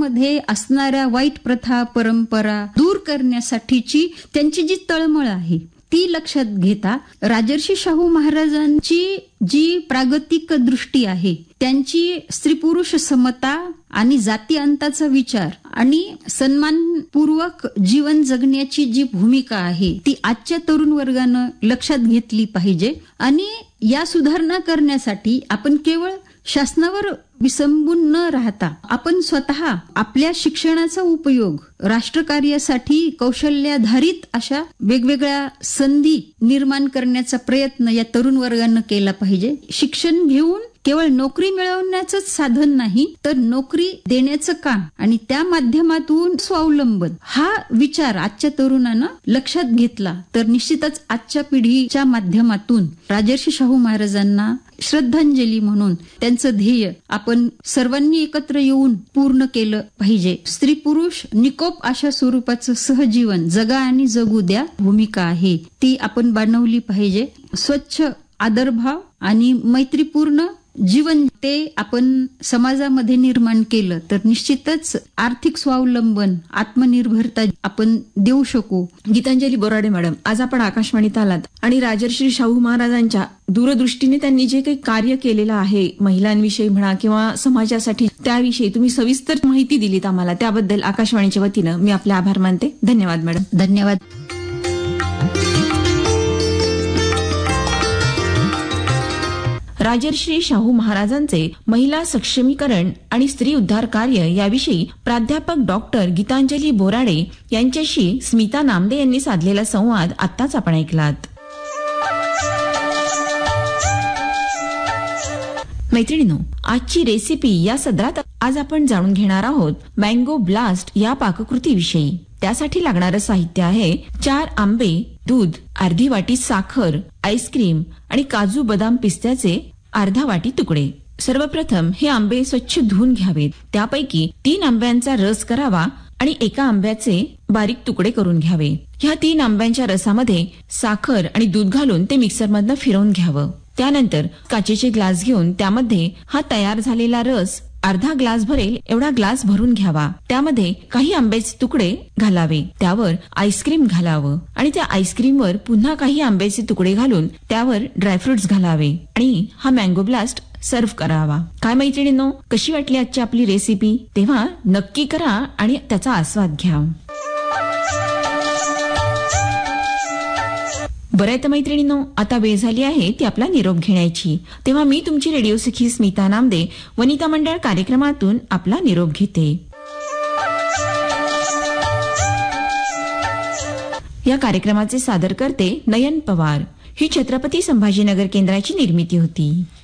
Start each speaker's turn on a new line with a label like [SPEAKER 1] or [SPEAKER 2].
[SPEAKER 1] समाजामध्ये असणाऱ्या वाईट प्रथा परंपरा दूर करण्यासाठीची त्यांची जी तळमळ आहे ती लक्षात घेता राजर्षी शाहू महाराजांची जी प्रागतिक दृष्टी आहे, त्यांची स्त्री पुरुष समता आणि जाती अंताचा विचार आणि सन्मानपूर्वक जीवन जगण्याची जी भूमिका आहे ती आजच्या तरुण वर्गानं लक्षात घेतली पाहिजे. आणि या सुधारणा करण्यासाठी आपण केवळ शासनावर विसंबून न राहता आपण स्वतः आपल्या शिक्षणाचा उपयोग राष्ट्रकार्यासाठी कौशल्याधारित अशा वेगवेगळ्या संधी निर्माण करण्याचा प्रयत्न या तरुण वर्गानं केला पाहिजे. शिक्षण घेऊन केवळ नोकरी मिळवण्याचंच साधन नाही, तर नोकरी देण्याचं काम आणि त्या माध्यमातून स्वावलंबन हा विचार आजच्या तरुणांना लक्षात घेतला तर निश्चितच आजच्या पिढीच्या माध्यमातून राजर्षी शाहू महाराजांना श्रद्धांजली म्हणून त्यांचं ध्येय आपण सर्वांनी एकत्र येऊन पूर्ण केलं पाहिजे. स्त्री पुरुष निकोप अशा स्वरूपाचं सहजीवन जगा आणि जगू द्या भूमिका आहे ती आपण बनवली पाहिजे. स्वच्छ आदरभाव आणि मैत्रीपूर्ण जीवन ते आपण समाजामध्ये निर्माण केलं तर निश्चितच आर्थिक स्वावलंबन आत्मनिर्भरता आपण देऊ शकू.
[SPEAKER 2] गीतांजली बोराडे मॅडम, आज आपण आकाशवाणीत आलात आणि राजर्षी शाहू महाराजांच्या दूरदृष्टीने त्यांनी जे काही कार्य केलेलं आहे महिलांविषयी म्हणा किंवा समाजासाठी त्याविषयी तुम्ही सविस्तर माहिती दिलीत आम्हाला, त्याबद्दल आकाशवाणीच्या वतीनं मी आपले आभार मानते. धन्यवाद मॅडम.
[SPEAKER 1] धन्यवाद.
[SPEAKER 2] राजर्षी शाहू महाराजांचे महिला सक्षमीकरण आणि स्त्री उद्धार कार्य याविषयी प्राध्यापक डॉक्टर गीतांजली बोराडे यांच्याशी स्मिता नामदे यांनी साधलेला संवाद आत्ताच आपण ऐकलात. मैत्रिणींनो, आजची रेसिपी या सदरात आज आपण जाणून घेणार आहोत मँगो ब्लास्ट या पाककृतीविषयी. त्यासाठी लागणारं साहित्य आहे 4 आंबे, दूध, अर्धी वाटी साखर, आईस्क्रीम आणि काजू बदाम पिस्त्याचे अर्धा वाटी तुकडे. सर्वप्रथम हे आंबे स्वच्छ धुवून घ्यावेत. त्यापैकी 3 आंब्यांचा रस करावा आणि एका आंब्याचे बारीक तुकडे करून घ्यावे. ह्या 3 आंब्यांच्या रसामध्ये साखर आणि दूध घालून ते मिक्सरमधनं फिरवून घ्यावं. त्यानंतर काचेचे ग्लास घेऊन त्यामध्ये हा तयार झालेला रस अर्धा ग्लास भरेल एवढा ग्लास भरून घ्यावा. त्यामध्ये काही आंब्याचे तुकडे घालावे, त्यावर आईस्क्रीम घालावं आणि त्या आईस्क्रीमवर पुन्हा काही आंब्याचे तुकडे घालून त्यावर ड्रायफ्रुट्स घालावे आणि हा मँगो ब्लास्ट सर्व्ह करावा. काय मैत्रिणींनो, कशी वाटली आजची आपली रेसिपी? तेव्हा नक्की करा आणि त्याचा आस्वाद घ्या. बरं आहे तर मैत्रिणींनो, आता वेळ झाली आहे ती आपला निरोप घेण्याची. तेव्हा मी तुमची रेडिओ सखी स्मिता नामदे वनिता मंडळ कार्यक्रमातून आपला निरोप घेते. या कार्यक्रमाचे सादर करते नयन पवार. ही छत्रपती संभाजीनगर केंद्राची निर्मिती होती.